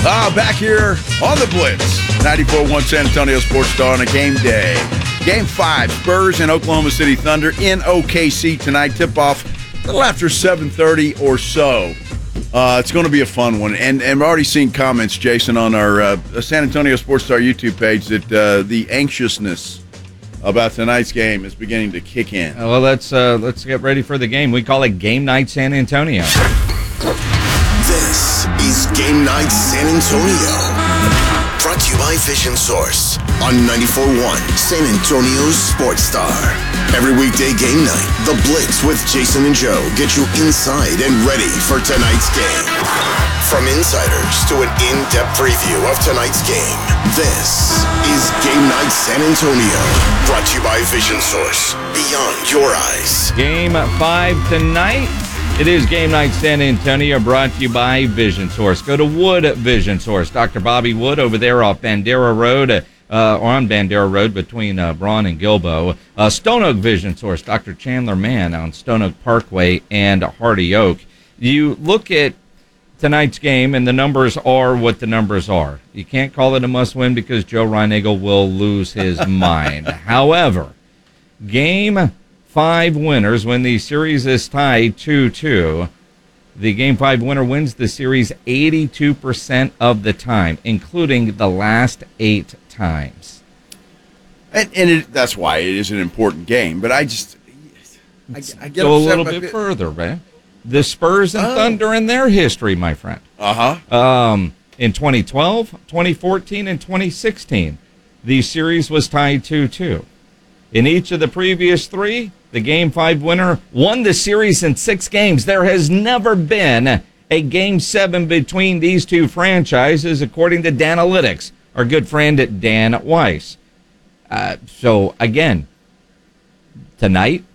Back here on the Blitz, 94.1 San Antonio Sports Star on a game day. Game 5, Spurs and Oklahoma City Thunder in OKC tonight. Tip-off a little after 7:30 or so. It's going to be a fun one. And I'm already seeing comments, Jason, on our San Antonio Sports Star YouTube page that the anxiousness about tonight's game is beginning to kick in. Well, let's get ready for the game. We call it Game Night San Antonio. This is Game Night San Antonio. Brought to you by Vision Source on 94.1 San Antonio's Sports Star. Every weekday game night, The Blitz with Jason and Joe get you inside and ready for tonight's game. From insiders to an in-depth preview of tonight's game, this is Game Night San Antonio. Brought to you by Vision Source. Beyond your eyes. Game 5 tonight. It is Game Night San Antonio, brought to you by Vision Source. Go to Wood Vision Source. Dr. Bobby Wood over there off Bandera Road, or on Bandera Road between Braun and Gilbo. Stone Oak Vision Source, Dr. Chandler Mann on Stone Oak Parkway and Hardy Oak. You look at tonight's game, and the numbers are what the numbers are. You can't call it a must-win because Joe Reinagle will lose his mind. However, Game 5 winners, when the series is tied 2-2, the Game 5 winner wins the series 82% of the time, including the last 8 times. And that's why it is an important game. But I get Go a little bit further, man. The Spurs and Thunder in their history, my friend. In 2012, 2014, and 2016, the series was tied 2-2. In each of the previous 3, the Game 5 winner won the series in 6 games. There has never been a Game 7 between these two franchises, according to Danalytics, our good friend Dan Weiss. So, again, tonight,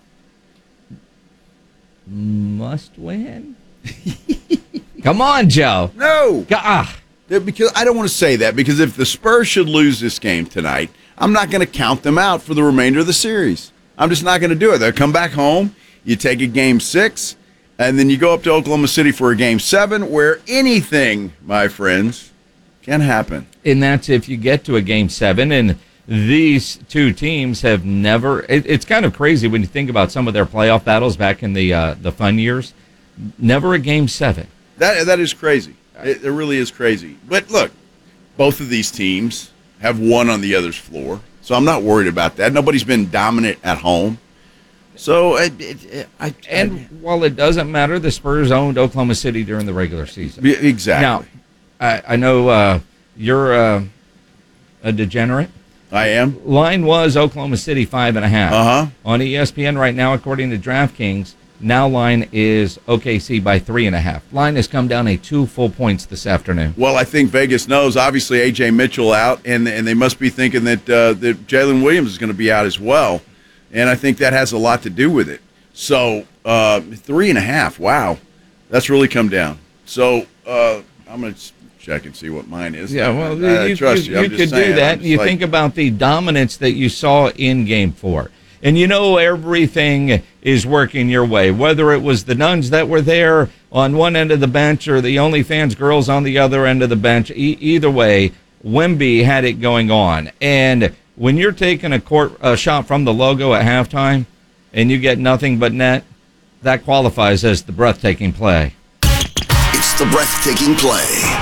must win? Come on, Joe. No. Because I don't want to say that, because if the Spurs should lose this game tonight, I'm not going to count them out for the remainder of the series. I'm just not going to do it. They'll come back home, you take a Game 6, and then you go up to Oklahoma City for a Game 7, where anything, my friends, can happen. And that's if you get to a Game 7, and these two teams have never... It's kind of crazy when you think about some of their playoff battles back in the fun years. Never a Game 7. That is crazy. It really is crazy. But look, both of these teams have won on the other's floor, so I'm not worried about that. Nobody's been dominant at home. So, while it doesn't matter, the Spurs owned Oklahoma City during the regular season. Exactly. Now, I know you're a degenerate. I am. Line was Oklahoma City 5.5. On ESPN right now, according to DraftKings, now line is OKC by 3.5. Line has come down 2 full points this afternoon. Well, I think Vegas knows, obviously, A.J. Mitchell out, and they must be thinking that Jalen Williams is going to be out as well. And I think that has a lot to do with it. So, 3.5, wow. That's really come down. So, I'm going to check and see what mine is. Yeah, well, you trust you. could do that. You think about the dominance that you saw in Game 4. And you know everything is working your way, whether it was the nuns that were there on one end of the bench or the OnlyFans girls on the other end of the bench. Either way, Wemby had it going on. And when you're taking a shot from the logo at halftime and you get nothing but net, that qualifies as the breathtaking play. It's the breathtaking play.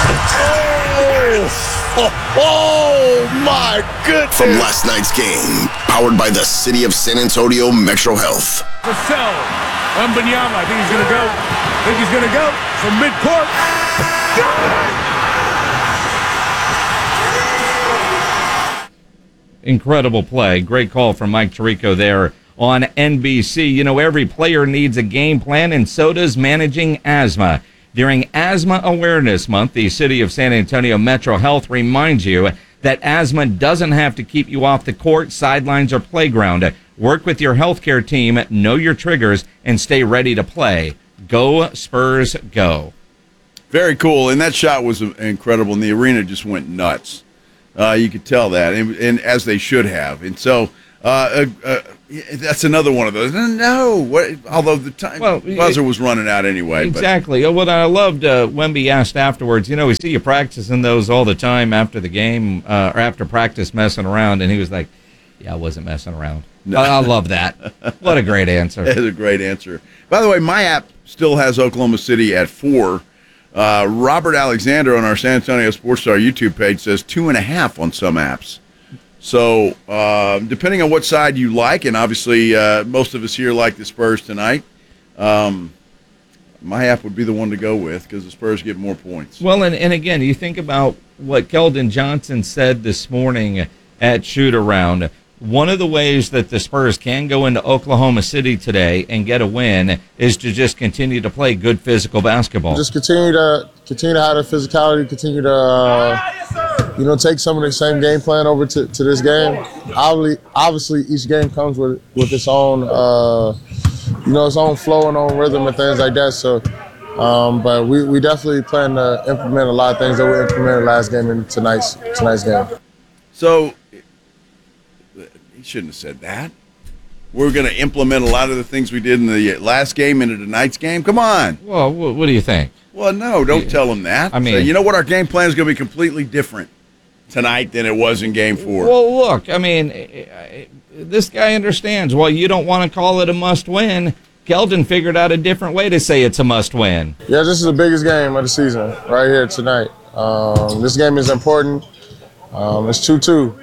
Oh, my goodness. From last night's game, powered by the City of San Antonio Metro Health. Vassell, Wembanyama, I think he's going to go. From midcourt. Incredible play. Great call from Mike Tirico there on NBC. You know, every player needs a game plan, and so does managing asthma. During Asthma Awareness Month, the City of San Antonio Metro Health reminds you that asthma doesn't have to keep you off the court, sidelines, or playground. Work with your healthcare team, know your triggers, and stay ready to play. Go Spurs, go. Very cool, and that shot was incredible, and the arena just went nuts. You could tell that, and as they should have. And so That's another one of those. No, although the time buzzer was running out anyway. Exactly. Well, I loved Wemby asked afterwards, we see you practicing those all the time after the game or after practice messing around. And he was like, yeah, I wasn't messing around. No. I love that. What a great answer. That's a great answer. By the way, my app still has Oklahoma City at 4. Robert Alexander on our San Antonio Sports Star YouTube page says 2.5 on some apps. So, depending on what side you like, and obviously most of us here like the Spurs tonight, my app would be the one to go with because the Spurs get more points. Well, and again, you think about what Keldon Johnson said this morning at shoot-around. One of the ways that the Spurs can go into Oklahoma City today and get a win is to just continue to play good physical basketball. Just continue to have the physicality, continue to take some of the same game plan over to this game. Obviously, each game comes with its own, its own flow and own rhythm and things like that. So, but we definitely plan to implement a lot of things that we implemented last game and tonight's game. So, he shouldn't have said that. We're going to implement a lot of the things we did in the last game into tonight's game. Come on. Well, what do you think? Well, no, don't tell him that. I mean, so, you know what? Our game plan is going to be completely different tonight than it was in Game 4. Well, look, I mean, this guy understands. While you don't want to call it a must-win, Keldon figured out a different way to say it's a must-win. Yeah, this is the biggest game of the season right here tonight. This game is important. It's 2-2.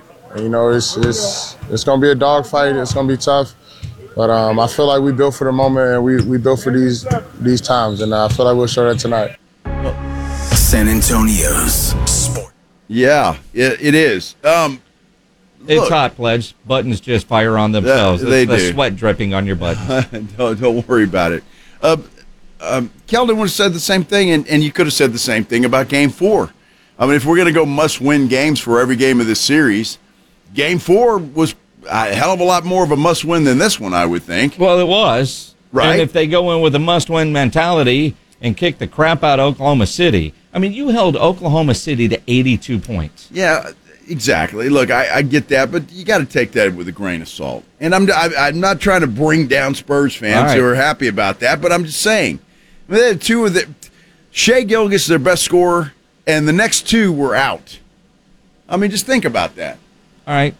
It's going to be a dogfight. It's going to be tough. But I feel like we built for the moment and we built for these times, and I feel like we'll show that tonight. San Antonio's sport. Yeah, it is. It's hot, Pledge. Buttons just fire on themselves. They the do. Sweat dripping on your buttons. Don't worry about it. Keldon would have said the same thing, and you could have said the same thing about Game 4. I mean, if we're going to go must-win games for every game of this series, Game 4 was a hell of a lot more of a must-win than this one, I would think. Well, it was. Right. And if they go in with a must-win mentality and kick the crap out of Oklahoma City, I mean, you held Oklahoma City to 82 points. Yeah, exactly. Look, I get that, but you got to take that with a grain of salt. And I'm not trying to bring down Spurs fans who are happy about that, but I'm just saying. I mean, they had two of the Shea Gilgeous is their best scorer, and the next two were out. I mean, just think about that. All right.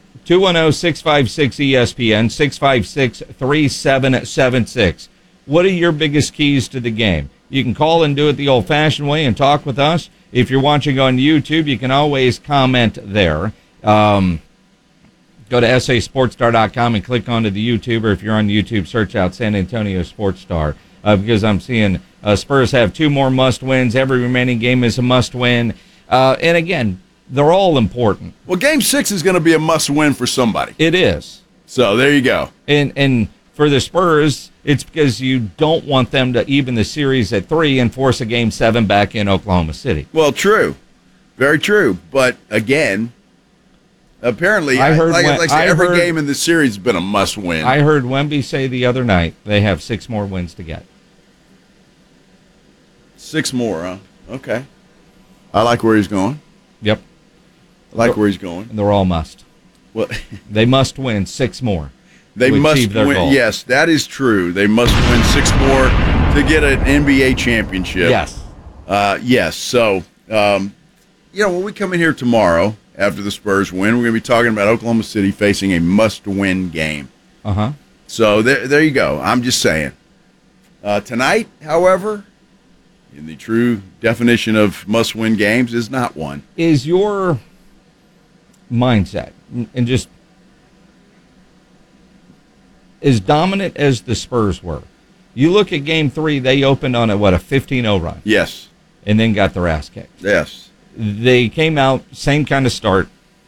210-656-ESPN, 656-3776. What are your biggest keys to the game? You can call and do it the old-fashioned way and talk with us. If you're watching on YouTube, you can always comment there. Go to sasportstar.com and click onto the YouTube, or if you're on YouTube, search out San Antonio Sports Star, because I'm seeing Spurs have 2 more must-wins. Every remaining game is a must-win. And again, they're all important. Well, Game 6 is going to be a must-win for somebody. It is. So there you go. And for the Spurs, it's because you don't want them to even the series at 3 and force a Game 7 back in Oklahoma City. Well, true. Very true. But, again, apparently, every game in this series has been a must-win. I heard Wemby say the other night they have 6 more wins to get. 6 more, huh? Okay. I like where he's going. Yep. I like where he's going. And they're all must. Well, they must win 6 more. They must win. Goal. Yes, that is true. They must win 6 more to get an NBA championship. Yes. Yes. So, when we come in here tomorrow after the Spurs win, we're going to be talking about Oklahoma City facing a must-win game. Uh-huh. So there you go. I'm just saying. Tonight, however, in the true definition of must-win games, is not one. Is your mindset and just as dominant as the Spurs were? You look at Game 3, they opened on a 15-0 run. Yes. And then got their ass kicked. Yes. They came out, same kind of start.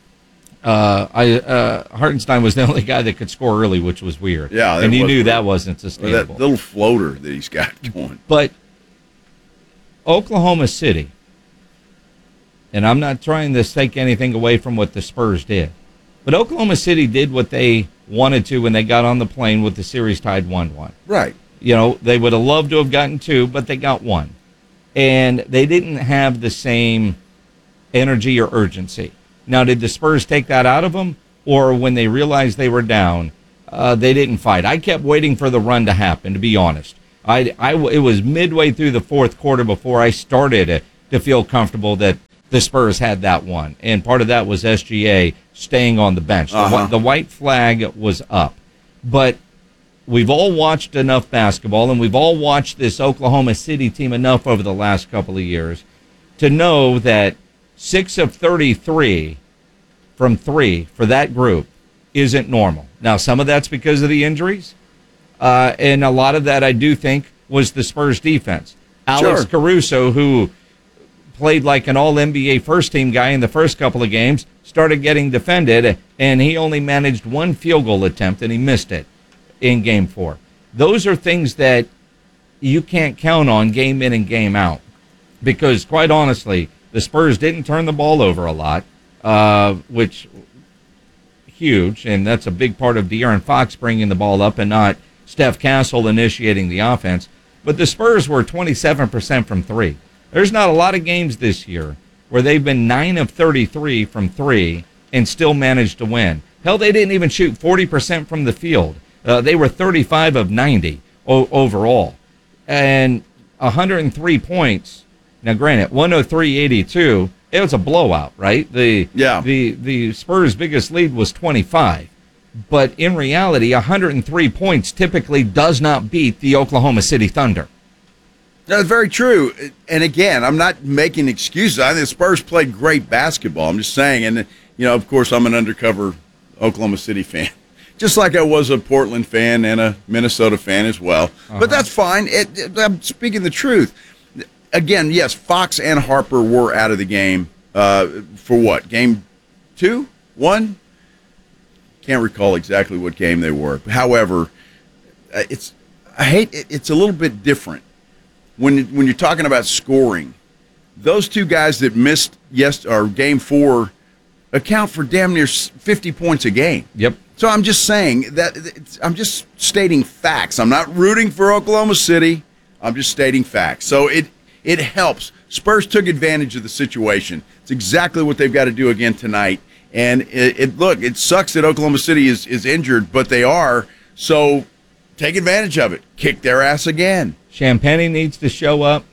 Hartenstein was the only guy that could score early, which was weird. Yeah. And he knew that wasn't sustainable. That little floater that he's got going. But Oklahoma City, and I'm not trying to take anything away from what the Spurs did, but Oklahoma City did what they wanted to when they got on the plane with the series tied 1-1. Right. They would have loved to have gotten 2, but they got 1. And they didn't have the same energy or urgency. Now, did the Spurs take that out of them? or when they realized they were down, they didn't fight. I kept waiting for the run to happen, to be honest. It was midway through the fourth quarter before I started to feel comfortable that the Spurs had that one. And part of that was SGA staying on the bench. The white flag was up. But we've all watched enough basketball, and we've all watched this Oklahoma City team enough over the last couple of years to know that 6 of 33 from 3 for that group isn't normal. Now, some of that's because of the injuries, and a lot of that I do think was the Spurs defense. Alex Caruso, who played like an all-NBA first-team guy in the first couple of games, started getting defended, and he only managed 1 field goal attempt, and he missed it in Game 4. Those are things that you can't count on game in and game out because, quite honestly, the Spurs didn't turn the ball over a lot, which huge, and that's a big part of De'Aaron Fox bringing the ball up and not Steph Castle initiating the offense. But the Spurs were 27% from 3. There's not a lot of games this year where they've been 9 of 33 from 3 and still managed to win. Hell, they didn't even shoot 40% from the field. They were 35 of 90 overall. And 103 points. Now, granted, 103-82, it was a blowout, right? The Spurs' biggest lead was 25. But in reality, 103 points typically does not beat the Oklahoma City Thunder. That's very true. And again, I'm not making excuses. I think the Spurs played great basketball. I'm just saying, and of course, I'm an undercover Oklahoma City fan, just like I was a Portland fan and a Minnesota fan as well. But that's fine. I'm speaking the truth. Again, yes, Fox and Harper were out of the game for what? Game 2? 1? Can't recall exactly what game they were. However, it's a little bit different when you're talking about scoring. Those two guys that missed Game 4 account for damn near 50 points a game. Yep. So I'm just saying that I'm just stating facts. I'm not rooting for Oklahoma City. I'm just stating facts. So it helps. Spurs took advantage of the situation. It's exactly what they've got to do again tonight. And it sucks that Oklahoma City is injured, but they are. So take advantage of it. Kick their ass again. Champagnie needs to show up.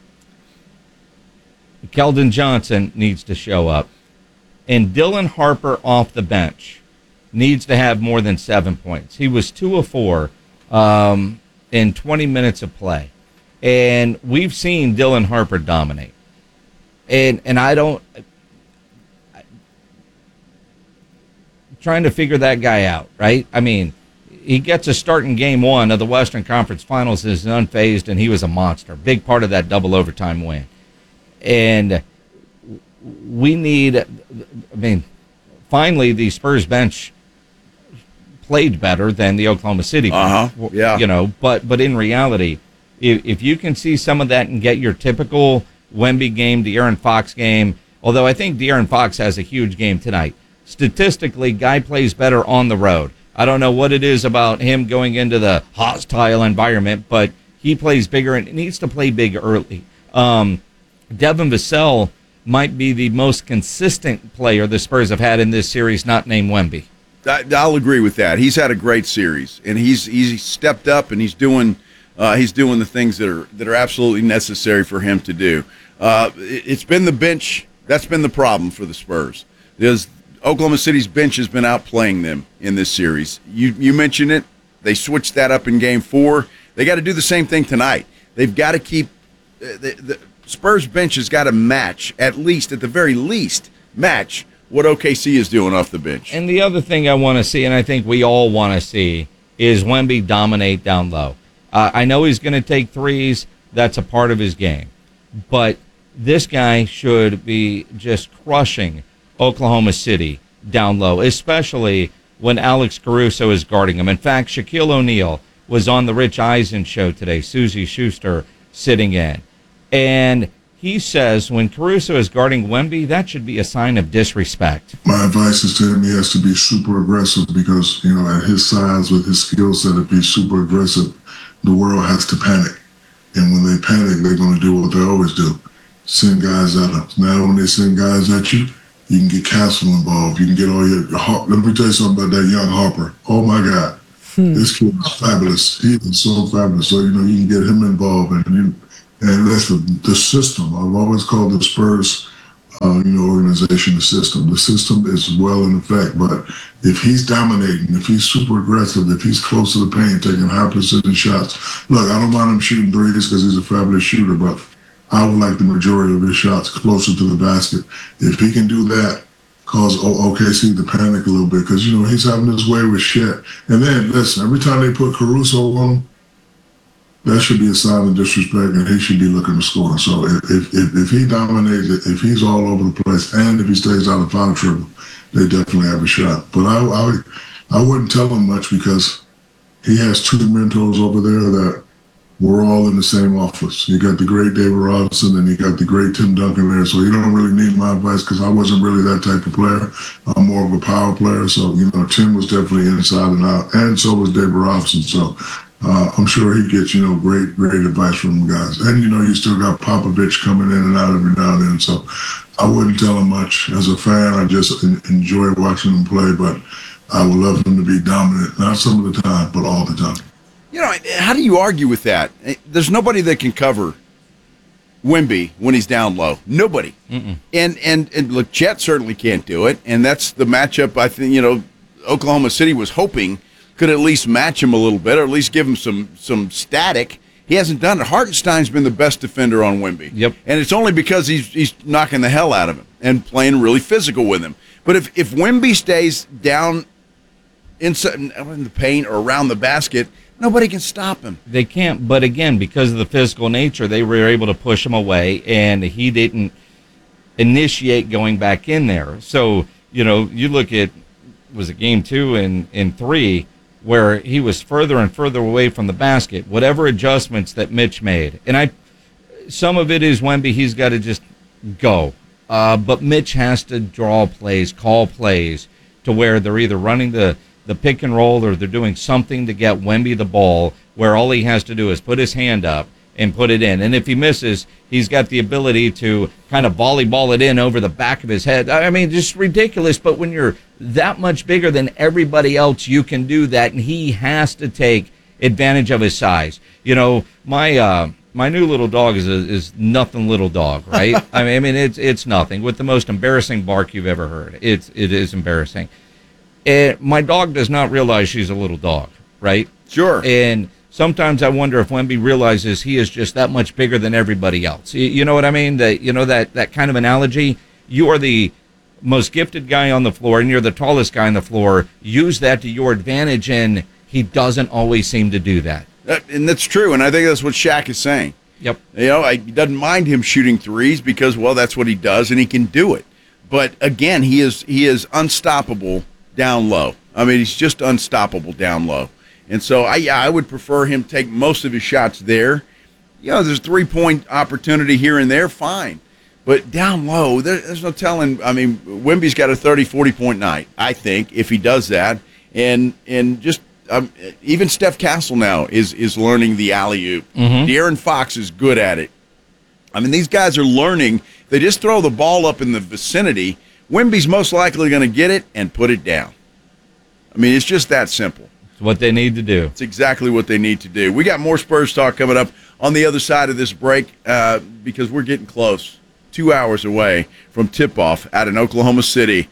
Keldon Johnson needs to show up. And Dylan Harper off the bench needs to have more than 7 points. He was 2 of 4 in 20 minutes of play. And we've seen Dylan Harper dominate. And I'm trying to figure that guy out, right? I mean, he gets a start in Game 1 of the Western Conference Finals, is unfazed, and he was a monster. Big part of that double overtime win. And we need, finally the Spurs bench played better than the Oklahoma City bench. Yeah. But in reality, if you can see some of that and get your typical Wemby game, De'Aaron Fox game, although I think De'Aaron Fox has a huge game tonight. Statistically, guy plays better on the road. I don't know what it is about him going into the hostile environment, but he plays bigger and needs to play big early. Devin Vassell might be the most consistent player the Spurs have had in this series, not named Wemby. I'll agree with that. He's had a great series, and he's stepped up, and he's doing the things that are absolutely necessary for him to do. It's been the bench that's been the problem for the Spurs. Oklahoma City's bench has been outplaying them in this series. You mentioned it. They switched that up in Game 4. They got to do the same thing tonight. They've got to keep the Spurs bench has got to match, at the very least, match what OKC is doing off the bench. And the other thing I want to see, and I think we all want to see, is Wemby dominate down low. I know he's going to take threes. That's a part of his game. But this guy should be just crushing Oklahoma City down low, especially when Alex Caruso is guarding him. In fact, Shaquille O'Neal was on the Rich Eisen show today, Susie Schuster sitting in. And he says when Caruso is guarding Wemby, that should be a sign of disrespect. My advice is to him, he has to be super aggressive because, at his size, with his skill set, to be super aggressive, the world has to panic. And when they panic, they're going to do what they always do. Send guys at them. Now when they send guys at you, You can get Castle involved. You can get all your. Let me tell you something about that young Harper. Oh my God, this kid is fabulous. He is so fabulous. So you can get him involved, and that's the system. I've always called the Spurs, organization the system. The system is well in effect, but if he's dominating, if he's super aggressive, if he's close to the paint, taking high precision shots. Look, I don't mind him shooting threes because he's a fabulous shooter, but I would like the majority of his shots closer to the basket. If he can do that, cause OKC to panic a little bit, because he's having his way with Chet. And then listen, every time they put Caruso on him, that should be a sign of disrespect, and he should be looking to score. So if he dominates, if he's all over the place, and if he stays out of foul trouble, they definitely have a shot. But I wouldn't tell him much, because he has two mentors over there that we're all in the same office. You got the great David Robinson, and you got the great Tim Duncan there. So you don't really need my advice, because I wasn't really that type of player. I'm more of a power player. So Tim was definitely inside and out, and so was David Robinson. So I'm sure he gets great advice from the guys. And you still got Popovich coming in and out every now and then. So I wouldn't tell him much. As a fan, I just enjoy watching him play. But I would love him to be dominant, not some of the time, but all the time. How do you argue with that? There's nobody that can cover Wemby when he's down low. Nobody. Mm-mm. And look, Chet certainly can't do it. And that's the matchup I think, Oklahoma City was hoping could at least match him a little bit, or at least give him some static. He hasn't done it. Hartenstein's been the best defender on Wemby. Yep. And it's only because he's knocking the hell out of him and playing really physical with him. But if Wemby stays down inside in the paint or around the basket, nobody can stop him. They can't, but again, because of the physical nature, they were able to push him away, and he didn't initiate going back in there. So, you look at, was it game 2 and 3, where he was further and further away from the basket, whatever adjustments that Mitch made. And some of it is Wemby, he's got to just go. But Mitch has to draw plays, call plays, to where they're either running the pick and roll, or they're doing something to get Wemby the ball, where all he has to do is put his hand up and put it in. And if he misses, he's got the ability to kind of volleyball it in over the back of his head. I mean, just ridiculous. But when you're that much bigger than everybody else, you can do that, and he has to take advantage of his size. My new little dog is nothing little dog, right? I mean, it's nothing, with the most embarrassing bark you've ever heard. It is embarrassing. My dog does not realize she's a little dog, right? Sure. And sometimes I wonder if Wemby realizes he is just that much bigger than everybody else. You know what I mean? That kind of analogy. You are the most gifted guy on the floor, and you're the tallest guy on the floor. Use that to your advantage, and he doesn't always seem to do that. And that's true, and I think that's what Shaq is saying. Yep. He doesn't mind him shooting threes because, well, that's what he does, and he can do it. But again, he is unstoppable down low. I mean, he's just unstoppable down low. And so I would prefer him take most of his shots there. There's a 3-point opportunity here and there, fine. But down low, there's no telling. I mean, Wemby's got a 30, 40-point night, I think, if he does that. And just even Steph Castle now is learning the alley-oop. Mm-hmm. De'Aaron Fox is good at it. I mean, these guys are learning. They just throw the ball up in the vicinity. Wemby's most likely going to get it and put it down. I mean, it's just that simple. It's what they need to do. It's exactly what they need to do. We got more Spurs talk coming up on the other side of this break because we're getting close. 2 hours away from tip-off out in Oklahoma City.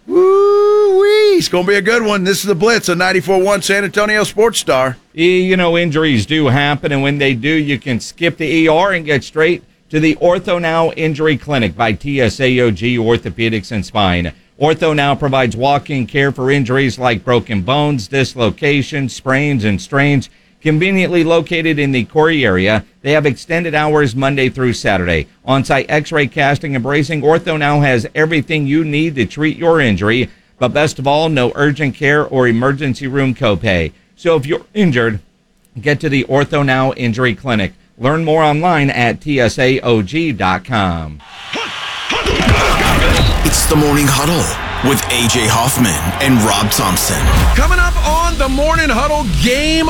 Woo-wee! It's going to be a good one. This is the Blitz on 94.1 San Antonio Sports Star. Injuries do happen, and when they do, you can skip the ER and get straight to the Ortho Now Injury Clinic by TSAOG Orthopedics and Spine. Ortho Now provides walk-in care for injuries like broken bones, dislocations, sprains, and strains. Conveniently located in the Corey area, they have extended hours Monday through Saturday. On-site x-ray casting and bracing, Ortho Now has everything you need to treat your injury. But best of all, no urgent care or emergency room copay. So if you're injured, get to the Ortho Now Injury Clinic. Learn more online at tsaog.com. It's the Morning Huddle with A.J. Hoffman and Rob Thompson. Coming up on the Morning Huddle, Game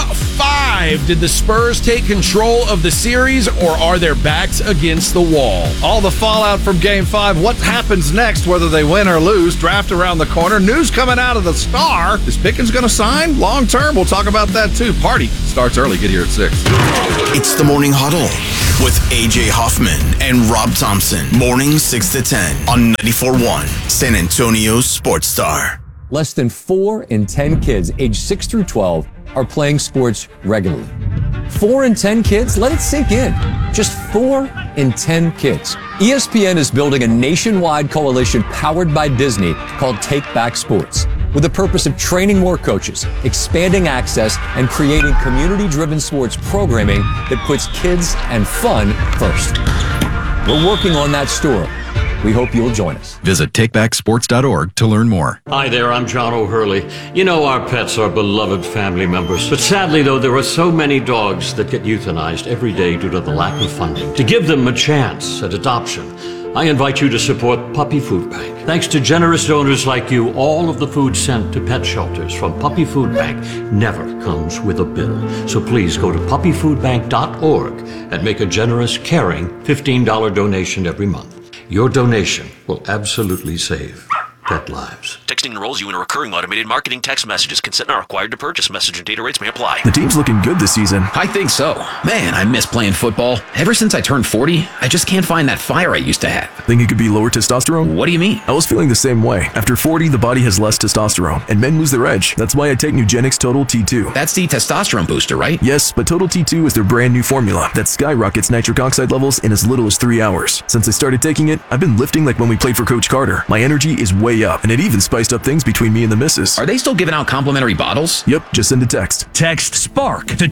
5. Did the Spurs take control of the series, or are their backs against the wall? All the fallout from Game 5. What happens next, whether they win or lose? Draft around the corner. News coming out of the Star. Is Pickens going to sign long term? We'll talk about that too. Party starts early. Get here at 6. It's the Morning Huddle with A.J. Hoffman and Rob Thompson. Mornings 6 to 10 on 94.1 San Antonio's Sports Star. Less than 4 in 10 kids aged 6 through 12 are playing sports regularly. 4 in 10 kids? Let it sink in. Just 4 in 10 kids. ESPN is building a nationwide coalition powered by Disney called Take Back Sports, with the purpose of training more coaches, expanding access, and creating community-driven sports programming that puts kids and fun first. We're working on that story. We hope you'll join us. Visit takebacksports.org to learn more. Hi there, I'm John O'Hurley. You know, our pets are beloved family members. But sadly, though, there are so many dogs that get euthanized every day due to the lack of funding. To give them a chance at adoption, I invite you to support Puppy Food Bank. Thanks to generous donors like you, all of the food sent to pet shelters from Puppy Food Bank never comes with a bill. So please go to puppyfoodbank.org and make a generous, caring $15 donation every month. Your donation will absolutely save pet lives. Texting enrolls you in a recurring automated marketing text messages. Consent not required to purchase. Message and data rates may apply. The team's looking good this season. I think so. Man, I miss playing football. Ever since I turned 40, I just can't find that fire I used to have. Think it could be lower testosterone? What do you mean? I was feeling the same way. After 40, the body has less testosterone, and men lose their edge. That's why I take Nugenix Total T2. That's the testosterone booster, right? Yes, but Total T2 is their brand new formula that skyrockets nitric oxide levels in as little as 3 hours. Since I started taking it, I've been lifting like when we played for Coach Carter. My energy is way up, and it even spiced up things between me and the missus. Are they still giving out complimentary bottles? Yep, just send a text. Text SPARK to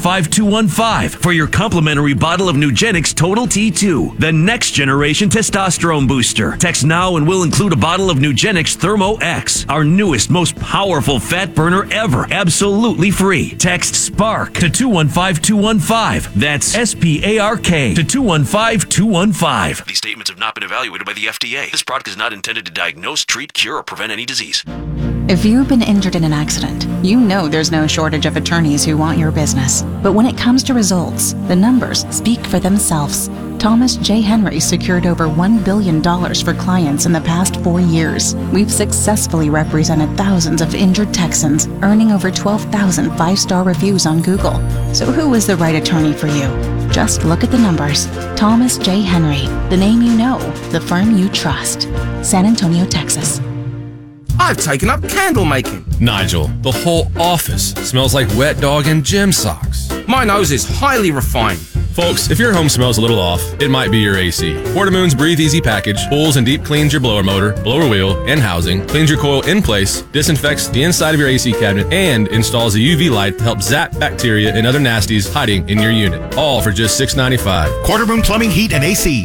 215-215 for your complimentary bottle of Nugenix Total T2, the next generation testosterone booster. Text now and we'll include a bottle of Nugenix Thermo X, our newest, most powerful fat burner ever, absolutely free. Text SPARK to 215-215. That's SPARK to 215-215. These statements have not been evaluated by the FDA. This product is not intended to diagnose, treat, cure, or prevent any disease. If you've been injured in an accident, you know there's no shortage of attorneys who want your business. But when it comes to results, the numbers speak for themselves. Thomas J. Henry secured over $1 billion for clients in the past 4 years. We've successfully represented thousands of injured Texans, earning over 12,000 5-star reviews on Google. So who is the right attorney for you? Just look at the numbers. Thomas J. Henry, the name you know, the firm you trust. San Antonio, Texas. I've taken up candle making. Nigel, the whole office smells like wet dog and gym socks. My nose is highly refined. Folks, if your home smells a little off, it might be your AC. Portamoon's Breathe Easy package pulls and deep cleans your blower motor, blower wheel, and housing, cleans your coil in place, disinfects the inside of your AC cabinet, and installs a UV light to help zap bacteria and other nasties hiding in your unit. All for just $6.95. Quartermoon Plumbing, Heat, and AC,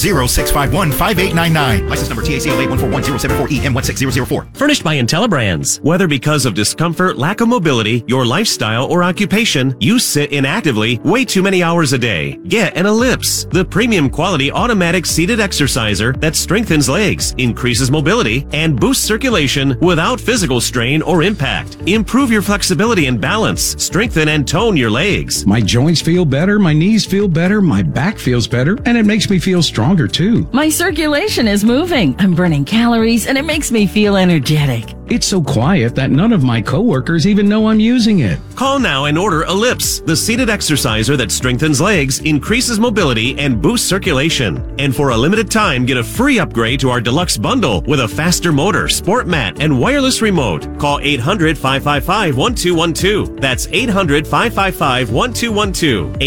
210-651-5899. License number TACLA 14104E M16004. Furnished by IntelliBrands. Whether because of discomfort, lack of mobility, your lifestyle, or occupation, you sit inactively way too many hours a day. Get an Ellipse, the premium quality automatic seated exerciser that strengthens legs, increases mobility, and boosts circulation without physical strain or impact. Improve your flexibility and balance. Strengthen and tone your legs. My joints feel better, my knees feel better, my back feels better, and it makes me feel stronger too. My circulation is moving. I'm burning calories, and it makes me feel energetic. It's so quiet that none of my coworkers even know I'm using it. Call now and order Ellipse, the seated exerciser that strengthens legs, increases mobility, and boosts circulation. And for a limited time, get a free upgrade to our deluxe bundle with a faster motor, sport mat, and wireless remote. Call 800-555-1212. That's 800-555-1212.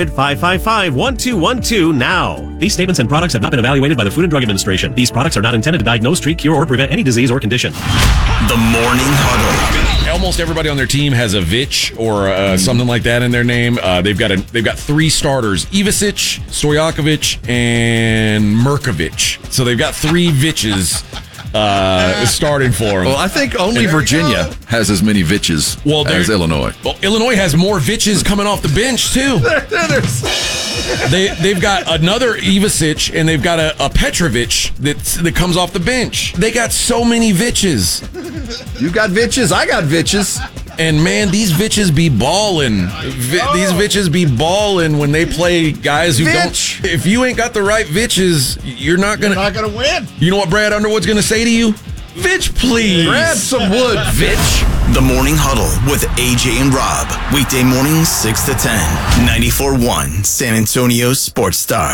800-555-1212 now. These statements and products have not been evaluated by the Food and Drug Administration. These products are not intended to diagnose, treat, cure, or prevent any disease or condition. The Morning Huddle. Almost everybody on their team has a Vich or something like that in their name. They've got 3 starters: Ivicic, Stojakovic, and Merkovich. So they've got 3 Viches starting for them. Well, I think only Virginia has as many Viches as Illinois. Well, Illinois has more Viches coming off the bench too. They've got another Ivicic, and they've got a Petrovic that comes off the bench. They got so many Viches. You got Viches, I got Viches. And, man, these Viches be balling. These Viches be balling when they play guys who don't. If you ain't got the right Viches, you're not going to win. You know what Brad Underwood's going to say to you? Vitch, please. Grab some wood, Vitch. The Morning Huddle with AJ and Rob. Weekday mornings 6 to 10. 94.1 San Antonio Sports Star.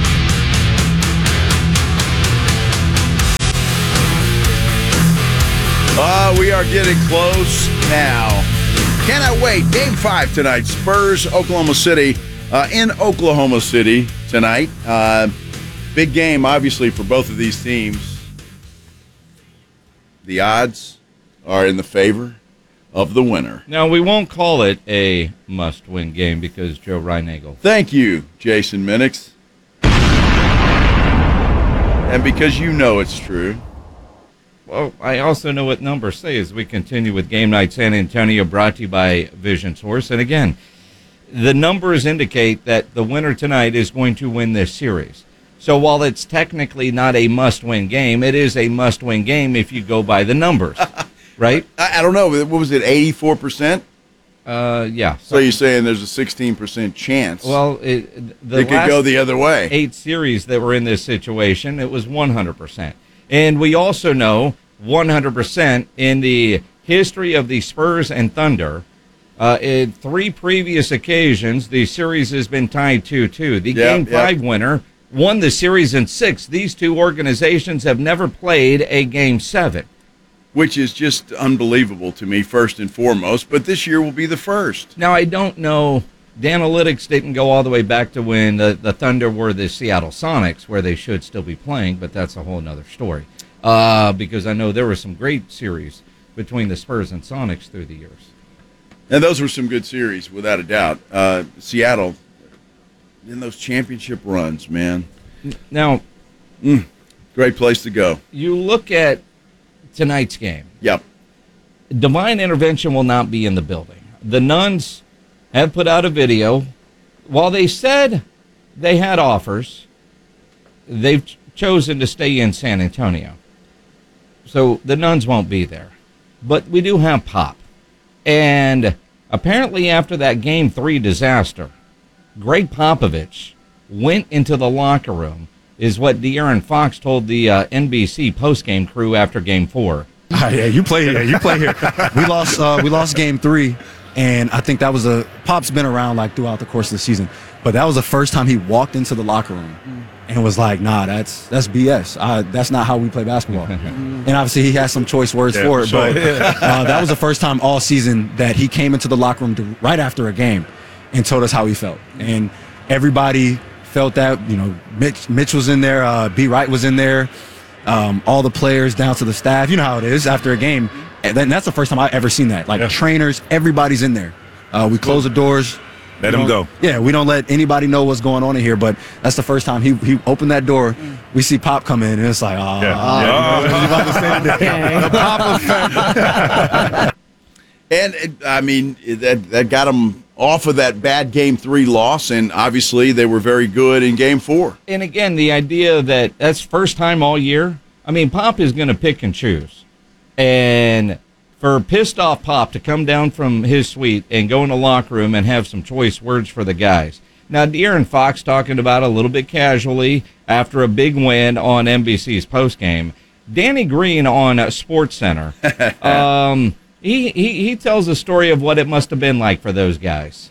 We are getting close now. Cannot wait. Game 5 tonight. Spurs, Oklahoma City. In Oklahoma City tonight. Big game, obviously, for both of these teams. The odds are in the favor of the winner. Now, we won't call it a must-win game because Joe Reinagel. Thank you, Jason Minix. And because you know it's true. Well, I also know what numbers say as we continue with Game Night San Antonio, brought to you by Vision Source. And again, the numbers indicate that the winner tonight is going to win this series. So while it's technically not a must-win game, it is a must-win game if you go by the numbers, right? I don't know. What was it, 84%? Yeah. So you're saying there's a 16% chance? Well, it could go the other way. 8 series that were in this situation, it was 100%. And we also know 100% in the history of the Spurs and Thunder, in 3 previous occasions, the series has been tied 2-2. The Game 5 winner won the series in 6. These 2 organizations have never played a Game 7. Which is just unbelievable to me, first and foremost, but this year will be the first. Now, I don't know, the analytics didn't go all the way back to when the Thunder were the Seattle Sonics, where they should still be playing, but that's a whole other story. Because I know there were some great series between the Spurs and Sonics through the years. And those were some good series, without a doubt. Seattle, in those championship runs, man. Now, great place to go. You look at tonight's game. Yep. Divine Intervention will not be in the building. The Nuns have put out a video. While they said they had offers, they've chosen to stay in San Antonio. So the Nuns won't be there. But we do have Pop. And apparently after that Game 3 disaster, Greg Popovich went into the locker room, is what De'Aaron Fox told the NBC postgame crew after Game 4. Yeah, you play here. We lost Game 3, and I think that was Pop's been around like throughout the course of the season, but that was the first time he walked into the locker room and was like, "Nah, that's BS. That's not how we play basketball." And obviously he has some choice words for it, but that was the first time all season that he came into the locker room right after a game and told us how he felt, and everybody felt that. You know, Mitch was in there, B. Wright was in there, all the players down to the staff. You know how it is after a game, and that's the first time I ever seen that. Like trainers, everybody's in there. We close the doors. Let them go. Yeah, we don't let anybody know what's going on in here, but that's the first time he opened that door. We see Pop come in, and it's like, the Pop effect. And, I mean, that got him off of that bad Game 3 loss, and obviously they were very good in Game 4. And, again, the idea that that's first time all year, I mean, Pop is going to pick and choose. And for pissed off Pop to come down from his suite and go in the locker room and have some choice words for the guys. Now, De'Aaron Fox talking about a little bit casually after a big win on NBC's postgame. Danny Green on SportsCenter. He tells a story of what it must have been like for those guys.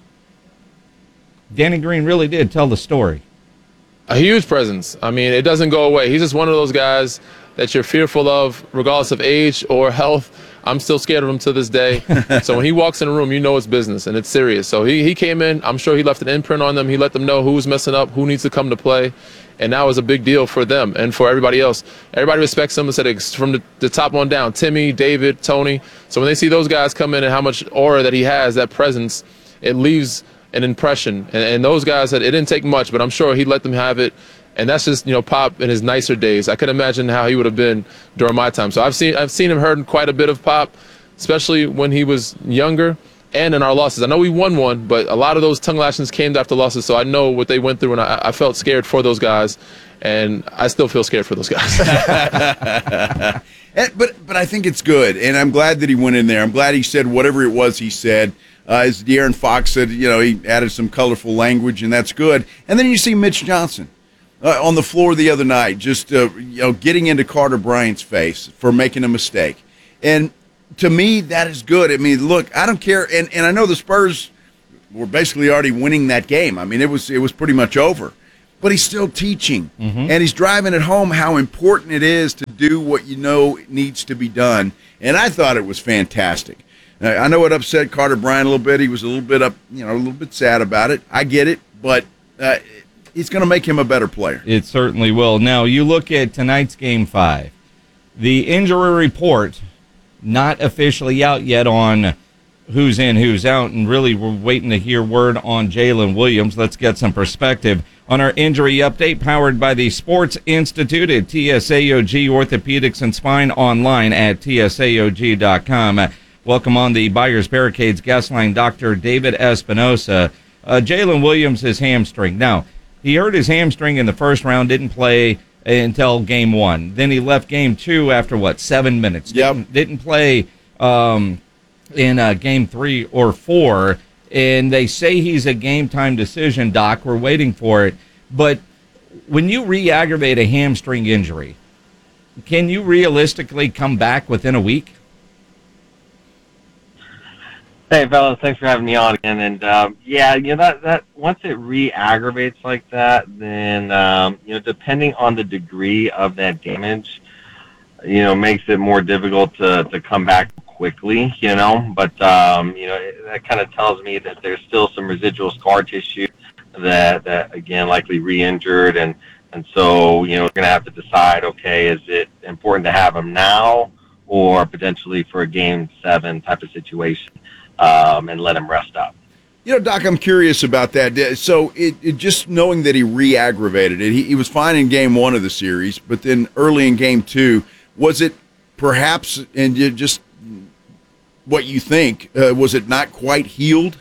Danny Green really did tell the story. A huge presence. I mean, it doesn't go away. He's just one of those guys that you're fearful of, regardless of age or health. I'm still scared of him to this day. So when he walks in a room, you know it's business and it's serious. So he came in. I'm sure he left an imprint on them. He let them know who's messing up, who needs to come to play. And that was a big deal for them and for everybody else. Everybody respects him. From the top on down, Timmy, David, Tony. So when they see those guys come in and how much aura that he has, that presence, it leaves an impression. And those guys, it didn't take much, but I'm sure he let them have it. And that's just, Pop in his nicer days. I could imagine how he would have been during my time. So I've seen him heard quite a bit of Pop, especially when he was younger. and in our losses. I know we won one, but a lot of those tongue lashings came after losses, so I know what they went through, and I felt scared for those guys, and I still feel scared for those guys. But I think it's good, and I'm glad that he went in there. I'm glad he said whatever it was he said. As De'Aaron Fox said, he added some colorful language, and that's good. And then you see Mitch Johnson on the floor the other night, just getting into Carter Bryant's face for making a mistake. And to me, that is good. I mean, look, I don't care, and I know the Spurs were basically already winning that game. I mean, it was pretty much over. But he's still teaching, and he's driving it home how important it is to do what you know needs to be done. And I thought it was fantastic. I know it upset Carter Bryant a little bit. He was a little bit a little bit sad about it. I get it, but it's going to make him a better player. It certainly will. Now, you look at tonight's Game 5. The injury report not officially out yet on who's in, who's out, and really we're waiting to hear word on Jalen Williams. Let's get some perspective on our injury update, powered by the Sports Institute at TSAOG Orthopedics and Spine, online at TSAOG.com. Welcome on the Buyers Barricades guest line, Dr. David Espinosa. Jalen Williams is hamstring. Now, he hurt his hamstring in the first round, didn't play until Game 1. Then he left Game 2 after, 7 minutes? Didn't play in Game 3 or 4. And they say he's a game-time decision, Doc. We're waiting for it. But when you re-aggravate a hamstring injury, can you realistically come back within a week? Hey, fellas, thanks for having me on again. And, that once it re-aggravates like that, then, depending on the degree of that damage, makes it more difficult to come back quickly, but that kind of tells me that there's still some residual scar tissue that again likely re-injured, and so we're going to have to decide, okay, is it important to have him now or potentially for a Game 7 type of situation, and let him rest up. Doc, I'm curious about that. So it just knowing that he re-aggravated it, he was fine in Game 1 of the series, but then early in Game 2, was it perhaps, and you just what you think, was it not quite healed?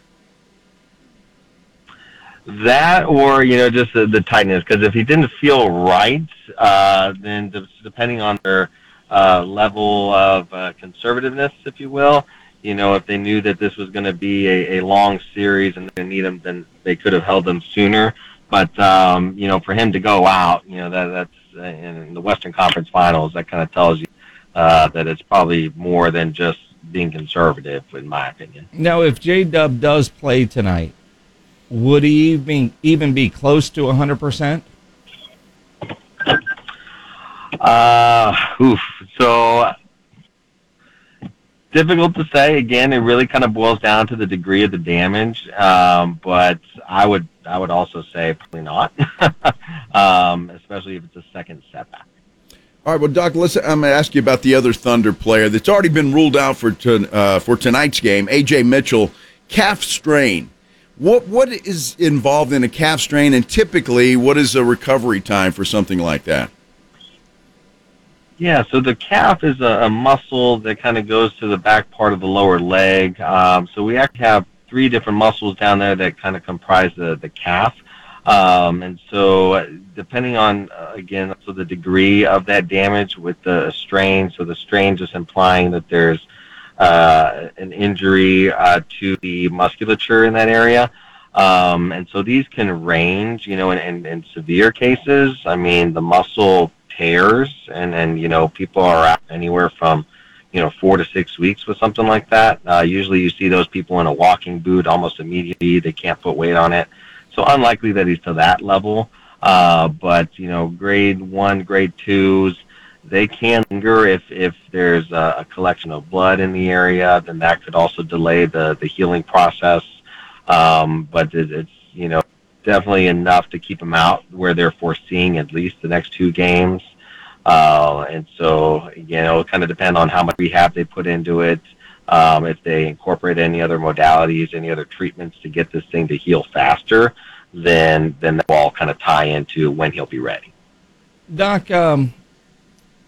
That, or just the tightness, because if he didn't feel right, then depending on their level of conservativeness, if you will, if they knew that this was going to be a long series and they need him, then they could have held him sooner. But for him to go out, that's in the Western Conference Finals, that kind of tells you that it's probably more than just being conservative, in my opinion. Now, if J-Dub does play tonight, would he even be close to 100%? So difficult to say. Again, it really kind of boils down to the degree of the damage. But I would also say probably not, especially if it's a second setback. All right, well, Doc, I'm going to ask you about the other Thunder player that's already been ruled out for tonight's game, A.J. Mitchell, calf strain. What is involved in a calf strain, and typically what is a recovery time for something like that? Yeah, so the calf is a muscle that kind of goes to the back part of the lower leg. So we actually have 3 different muscles down there that kind of comprise the calf. And so depending on, again, so the degree of that damage with the strain, so the strain just implying that there's an injury to the musculature in that area. And so these can range, in severe cases. I mean, the muscle tears, and people are out anywhere from 4 to 6 weeks with something like that. Usually you see those people in a walking boot almost immediately. They can't put weight on it. So unlikely that he's to that level. But grade 1, grade 2s, they can linger if there's a collection of blood in the area. Then that could also delay the healing process. But it's definitely enough to keep them out where they're foreseeing at least the next 2 games. And so, it'll kind of depend on how much rehab they put into it, if they incorporate any other modalities, any other treatments to get this thing to heal faster, then that will all kind of tie into when he'll be ready. Doc,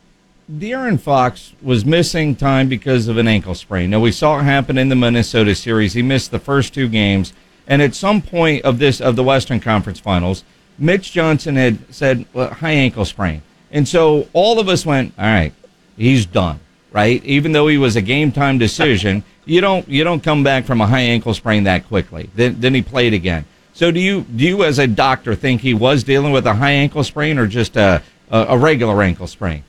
De'Aaron Fox was missing time because of an ankle sprain. Now, we saw it happen in the Minnesota series. He missed the first 2 games. And at some point of the Western Conference Finals, Mitch Johnson had said, well, high ankle sprain. And so all of us went, all right, he's done, right? Even though he was a game-time decision, you don't come back from a high ankle sprain that quickly. Then he played again. So do you as a doctor think he was dealing with a high ankle sprain or just a regular ankle sprain?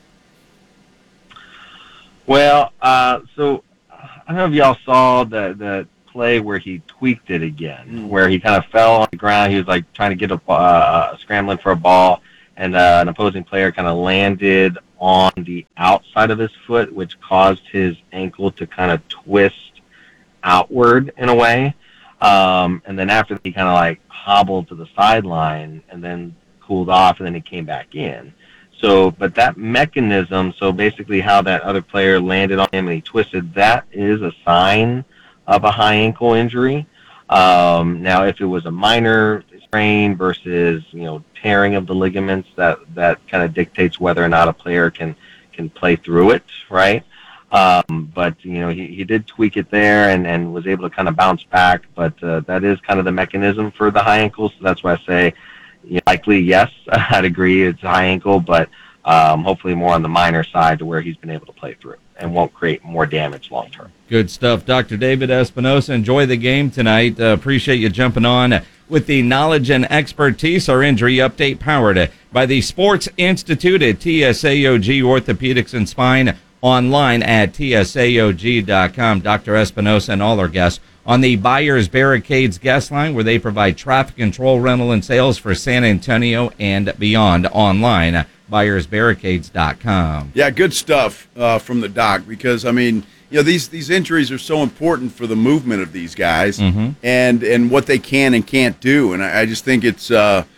Well, so I don't know if y'all saw the play where he tweaked it again, where he kind of fell on the ground. He was like trying to get scrambling for a ball, and an opposing player kind of landed on the outside of his foot, which caused his ankle to kind of twist outward in a way. And then after he kind of like hobbled to the sideline and then cooled off, and then he came back in. So, but that mechanism, so basically how that other player landed on him and he twisted, that is a sign of a high ankle injury. Now, if it was a minor sprain versus, tearing of the ligaments, that kind of dictates whether or not a player can play through it, right? But, he did tweak it there and was able to kind of bounce back. But that is kind of the mechanism for the high ankles. So that's why I say likely, yes, I'd agree it's a high ankle, but hopefully more on the minor side to where he's been able to play through and won't create more damage long term. Good stuff. Dr. David Espinosa, enjoy the game tonight. Appreciate you jumping on with the knowledge and expertise. Our injury update powered by the Sports Institute at TSAOG Orthopedics and Spine, online at tsaog.com. Dr. Espinosa and all our guests on the Buyers Barricades guest line, where they provide traffic control, rental, and sales for San Antonio and beyond, online, buyersbarricades.com. Yeah, good stuff from the doc, because, these injuries are so important for the movement of these guys and what they can and can't do. And I just think it's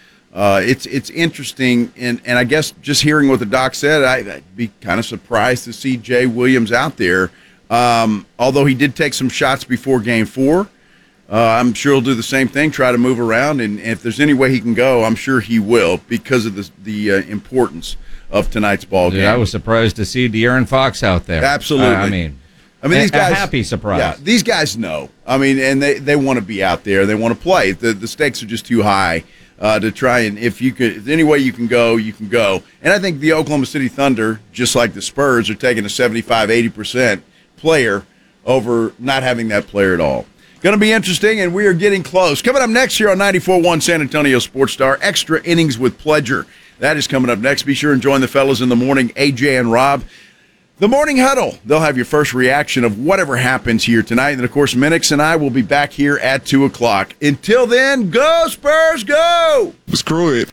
interesting. And I guess just hearing what the doc said, I'd be kind of surprised to see Jay Williams out there. Although he did take some shots before Game 4, I'm sure he'll do the same thing, try to move around, and if there's any way he can go, I'm sure he will, because of the importance of tonight's ball game. Yeah, I was surprised to see De'Aaron Fox out there. Absolutely. These guys, a happy surprise. Yeah, these guys know. And they want to be out there. They want to play. The stakes are just too high to try, and if any way you can go, you can go. And I think the Oklahoma City Thunder, just like the Spurs, are taking a 75-80% player over not having that player at all. Going to be interesting, and we are getting close. Coming up next here on 94.1 San Antonio Sports Star, Extra Innings with Pledger. That is coming up next. Be sure and join the fellas in the morning, AJ and Rob. The Morning Huddle. They'll have your first reaction of whatever happens here tonight. And, of course, Minix and I will be back here at 2 o'clock. Until then, go Spurs, go! Screw it.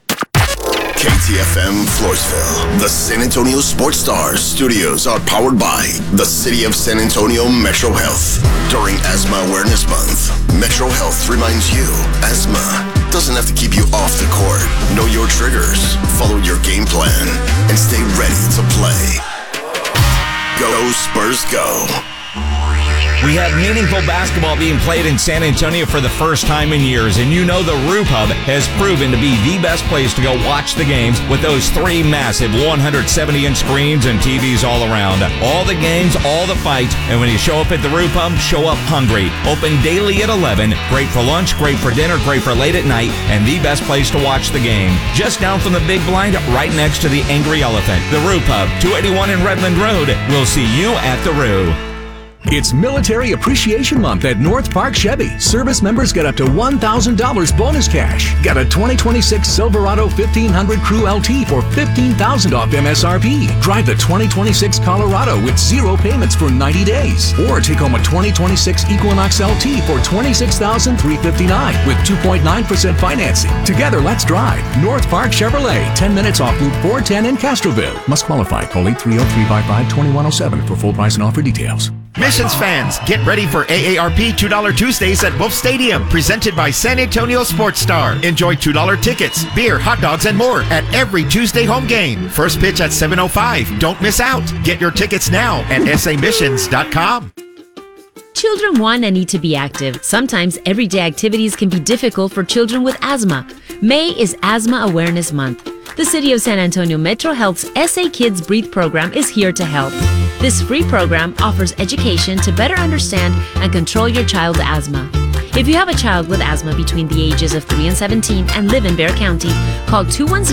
KTFM Floresville. The San Antonio Sports Stars studios are powered by the City of San Antonio Metro Health. During Asthma Awareness Month, Metro Health reminds you asthma doesn't have to keep you off the court. Know your triggers, follow your game plan, and stay ready to play. Go Spurs, go. We have meaningful basketball being played in San Antonio for the first time in years, and the Roof Hub has proven to be the best place to go watch the games with those 3 massive 170-inch screens and TVs all around. All the games, all the fights, and when you show up at the Roof Hub, show up hungry. Open daily at 11, great for lunch, great for dinner, great for late at night, and the best place to watch the game. Just down from the big blind, right next to the Angry Elephant. The Roof Hub, 281 in Redland Road. We'll see you at the Roo. It's Military Appreciation Month at North Park Chevy. Service members get up to $1,000 bonus cash. Got a 2026 Silverado 1500 Crew LT for $15,000 off MSRP. Drive the 2026 Colorado with 0 payments for 90 days. Or take home a 2026 Equinox LT for $26,359 with 2.9% financing. Together, let's drive. North Park Chevrolet, 10 minutes off Loop 410 in Castroville. Must qualify. Call 830-355-2107 for full price and offer details. Missions fans, get ready for AARP $2 Tuesdays at Wolf Stadium, presented by San Antonio Sports Star. Enjoy $2 tickets, beer, hot dogs, and more at every Tuesday home game. First pitch at 7:05. Don't miss out. Get your tickets now at samissions.com. Children want and need to be active. Sometimes everyday activities can be difficult for children with asthma. May is Asthma Awareness Month. The City of San Antonio Metro Health's SA Kids Breathe program is here to help. This free program offers education to better understand and control your child's asthma. If you have a child with asthma between the ages of 3 and 17 and live in Bexar County, call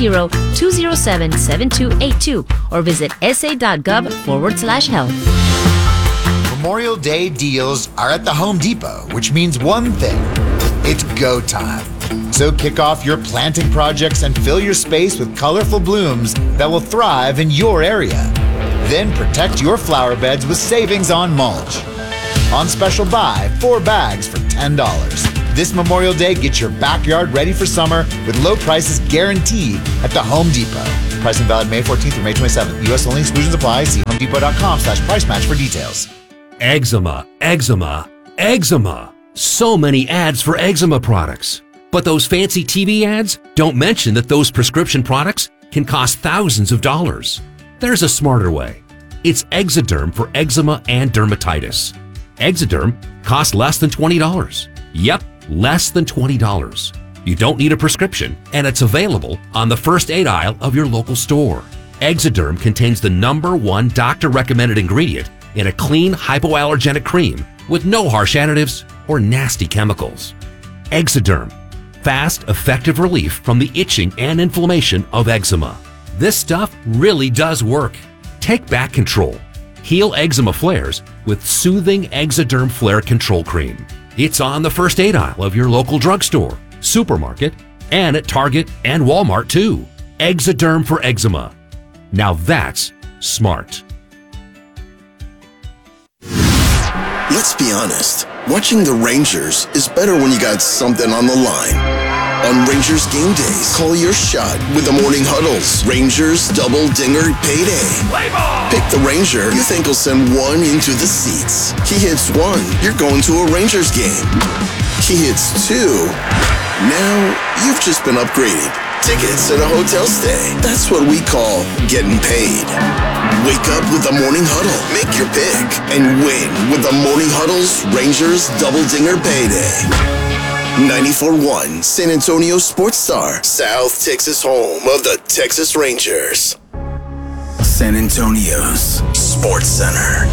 210-207-7282 or visit sa.gov/health. Memorial Day deals are at the Home Depot, which means one thing. It's go time. So kick off your planting projects and fill your space with colorful blooms that will thrive in your area. Then protect your flower beds with savings on mulch. On special buy, 4 bags for $10. This Memorial Day, get your backyard ready for summer with low prices guaranteed at the Home Depot. Pricing valid May 14th through May 27th. U.S. only, exclusions apply. See homedepot.com/price match for details. Eczema, eczema, eczema. So many ads for eczema products. But those fancy TV ads don't mention that those prescription products can cost thousands of dollars. There's a smarter way. It's Exoderm for eczema and dermatitis. Exoderm costs less than $20. Yep, less than $20. You don't need a prescription, and it's available on the first aid aisle of your local store. Exoderm contains the #1 doctor-recommended ingredient in a clean hypoallergenic cream with no harsh additives or nasty chemicals. Exoderm, fast, effective relief from the itching and inflammation of eczema. This stuff really does work. Take back control. Heal eczema flares with soothing Exoderm Flare Control Cream. It's on the first aid aisle of your local drugstore, supermarket, and at Target and Walmart too. Exoderm for eczema. Now that's smart. Let's be honest. Watching the Rangers is better when you got something on the line. On Rangers game days, call your shot with the morning huddles. Rangers double dinger payday. Pick the Ranger you think will send one into the seats. He hits one, you're going to a Rangers game. He hits two, now you've just been upgraded. Tickets and a hotel stay. That's what we call getting paid. Wake up with the morning huddle. Make your pick and win with the morning huddle's Rangers double dinger payday. 94.1 San Antonio Sports Star, South Texas home of the Texas Rangers. San Antonio's Sports Center.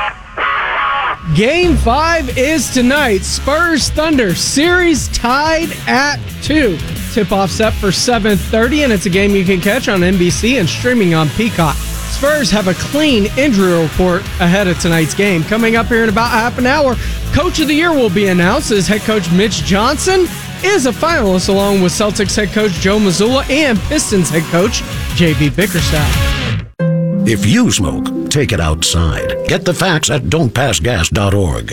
Game 5 is tonight. Spurs Thunder series tied at 2. Tip-off set for 7:30, and it's a game you can catch on NBC and streaming on Peacock. Spurs have a clean injury report ahead of tonight's game. Coming up here in about half an hour, Coach of the Year will be announced as head coach Mitch Johnson is a finalist along with Celtics head coach Joe Mazzulla and Pistons head coach J.B. Bickerstaff. If you smoke, take it outside. Get the facts at don'tpassgas.org.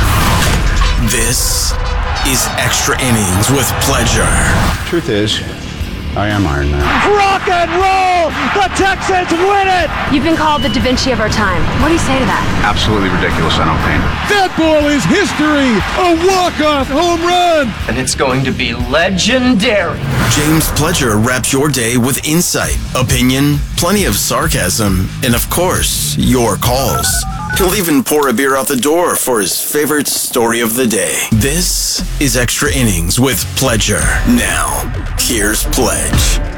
This is Extra Innings with Pledger. Truth is, I am Iron Man. Rock and roll! The Texans win it! You've been called the Da Vinci of our time. What do you say to that? Absolutely ridiculous. I don't paint. That ball is history! A walk-off home run! And it's going to be legendary. James Pledger wraps your day with insight, opinion, plenty of sarcasm, and of course, your calls. He'll even pour a beer out the door for his favorite story of the day. This is Extra Innings with Pledger. Now, here's Pledge.